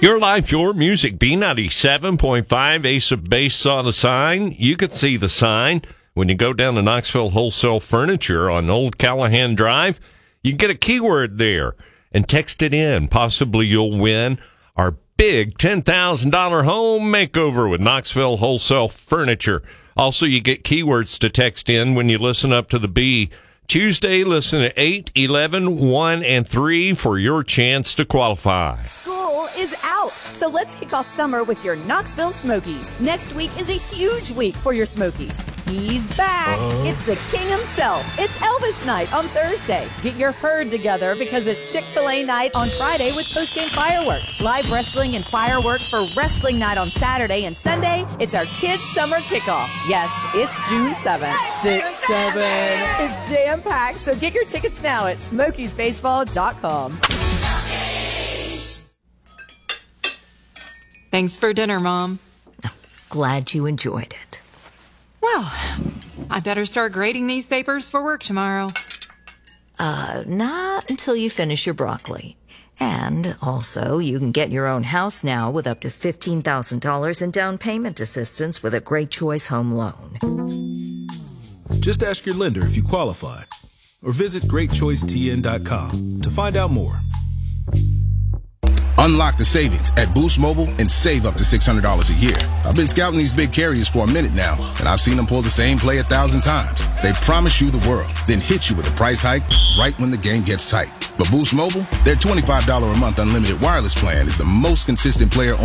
Your life, your music. B97.5, Ace of Base saw the sign. You could see the sign when you go down to Knoxville Wholesale Furniture on Old Callahan Drive. You get a keyword there and text it in. Possibly you'll win our big $10,000 home makeover with Knoxville Wholesale Furniture. Also, you get keywords to text in when you listen up to the B. Tuesday, listen at 8, 11, 1, and 3 for your chance to qualify. School is out, so let's kick off summer with your Knoxville Smokies. Next week is a huge week for your Smokies. He's back. It's the king himself. It's Elvis night on Thursday. Get your herd together because it's Chick-fil-A night on Friday with postgame fireworks. Live wrestling and fireworks for wrestling night on Saturday and Sunday. It's our kids' summer kickoff. Yes, it's June 7th. 6-7. It's jam-packed, so get your tickets now at SmokiesBaseball.com. Thanks for dinner, Mom. Glad you enjoyed it. Well, I better start grading these papers for work tomorrow. Not until you finish your broccoli. And also, you can get your own house now with up to $15,000 in down payment assistance with a Great Choice Home Loan. Just ask your lender if you qualify, or visit GreatChoiceTN.com to find out more. Unlock the savings at Boost Mobile and save up to $600 a year. I've been scouting these big carriers for a minute now, and I've seen them pull the same play 1,000 times. They promise you the world, then hit you with a price hike right when the game gets tight. But Boost Mobile, their $25 a month unlimited wireless plan is the most consistent player on